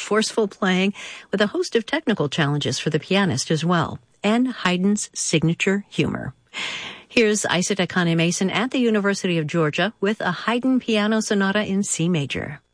forceful playing with a host of technical challenges for the pianist as well, and Haydn's signature humor. Here's Isaac Akane Mason at the University of Georgia with a Haydn piano sonata in C major.